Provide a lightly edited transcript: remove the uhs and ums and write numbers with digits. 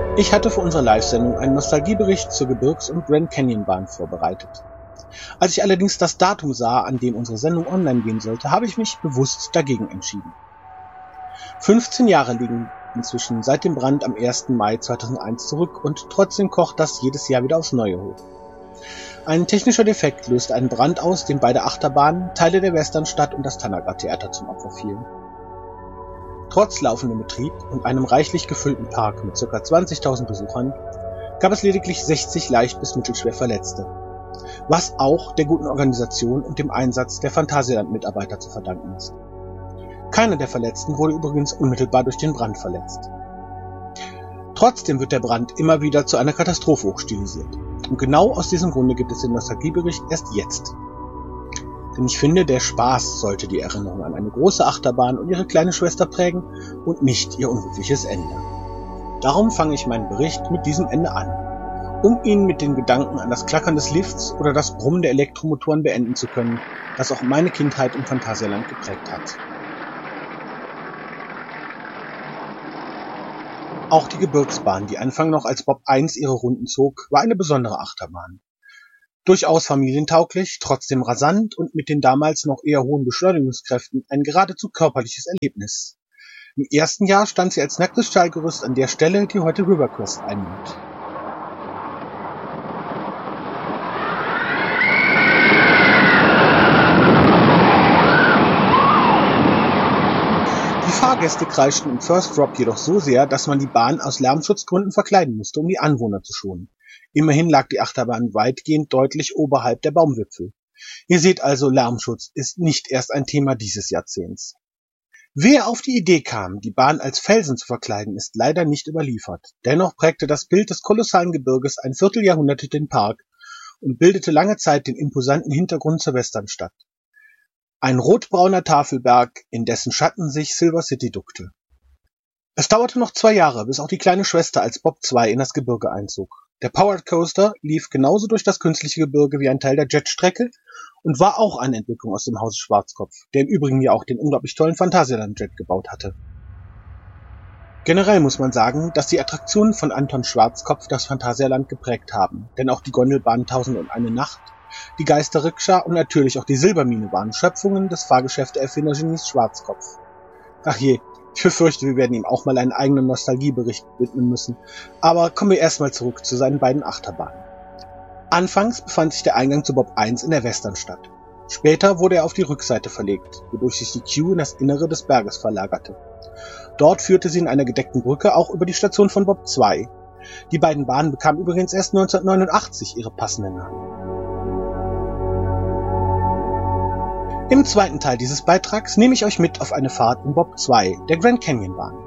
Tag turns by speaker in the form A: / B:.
A: Ich hatte für unsere Live-Sendung einen Nostalgiebericht zur Gebirgs- und Grand Canyon-Bahn vorbereitet. Als ich allerdings das Datum sah, an dem unsere Sendung online gehen sollte, habe ich mich bewusst dagegen entschieden. 15 Jahre liegen inzwischen seit dem Brand am 1. Mai 2001 zurück und trotzdem kocht das jedes Jahr wieder aufs Neue hoch. Ein technischer Defekt löste einen Brand aus, dem beide Achterbahnen, Teile der Westernstadt und das Tanaka-Theater zum Opfer fielen. Trotz laufendem Betrieb und einem reichlich gefüllten Park mit ca. 20.000 Besuchern gab es lediglich 60 leicht bis mittelschwer Verletzte, was auch der guten Organisation und dem Einsatz der Phantasialand-Mitarbeiter zu verdanken ist. Keiner der Verletzten wurde übrigens unmittelbar durch den Brand verletzt. Trotzdem wird der Brand immer wieder zu einer Katastrophe hochstilisiert. Und genau aus diesem Grunde gibt es den Nostalgiebericht erst jetzt. Denn ich finde, der Spaß sollte die Erinnerung an eine große Achterbahn und ihre kleine Schwester prägen und nicht ihr unglückliches Ende. Darum fange ich meinen Bericht mit diesem Ende an, um ihn mit den Gedanken an das Klackern des Lifts oder das Brummen der Elektromotoren beenden zu können, das auch meine Kindheit im Phantasialand geprägt hat. Auch die Gebirgsbahn, die Anfang noch als Bob 1 ihre Runden zog, war eine besondere Achterbahn. Durchaus familientauglich, trotzdem rasant und mit den damals noch eher hohen Beschleunigungskräften ein geradezu körperliches Erlebnis. Im ersten Jahr stand sie als nacktes Stahlgerüst an der Stelle, die heute Rivercrest einnimmt. Die Fahrgäste kreischten im First Drop jedoch so sehr, dass man die Bahn aus Lärmschutzgründen verkleiden musste, um die Anwohner zu schonen. Immerhin lag die Achterbahn weitgehend deutlich oberhalb der Baumwipfel. Ihr seht also, Lärmschutz ist nicht erst ein Thema dieses Jahrzehnts. Wer auf die Idee kam, die Bahn als Felsen zu verkleiden, ist leider nicht überliefert. Dennoch prägte das Bild des kolossalen Gebirges ein Vierteljahrhundert den Park und bildete lange Zeit den imposanten Hintergrund zur Westernstadt. Ein rotbrauner Tafelberg, in dessen Schatten sich Silver City duckte. Es dauerte noch 2 Jahre, bis auch die kleine Schwester als Bob 2 in das Gebirge einzog. Der Powered Coaster lief genauso durch das künstliche Gebirge wie ein Teil der Jetstrecke und war auch eine Entwicklung aus dem Hause Schwarzkopf, der im Übrigen ja auch den unglaublich tollen Phantasialand-Jet gebaut hatte. Generell muss man sagen, dass die Attraktionen von Anton Schwarzkopf das Phantasialand geprägt haben, denn auch die Gondelbahn 1001 Nacht, die Geister-Rikscha und natürlich auch die Silbermine waren Schöpfungen des Fahrgeschäfte-Erfinder-Genies Schwarzkopf. Ach je, ich befürchte, wir werden ihm auch mal einen eigenen Nostalgiebericht widmen müssen, aber kommen wir erstmal zurück zu seinen beiden Achterbahnen. Anfangs befand sich der Eingang zu Bob 1 in der Westernstadt. Später wurde er auf die Rückseite verlegt, wodurch sich die Queue in das Innere des Berges verlagerte. Dort führte sie in einer gedeckten Brücke auch über die Station von Bob 2. Die beiden Bahnen bekamen übrigens erst 1989 ihre passenden Namen. Im zweiten Teil dieses Beitrags nehme ich euch mit auf eine Fahrt in Bob 2, der Grand Canyon Bahn.